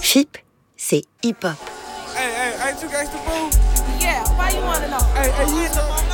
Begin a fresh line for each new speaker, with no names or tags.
FIP, c'est hip-hop.
Hey, hey, ain't you gangsta boo?
Yeah, why you wanna know?
Hey, yeah.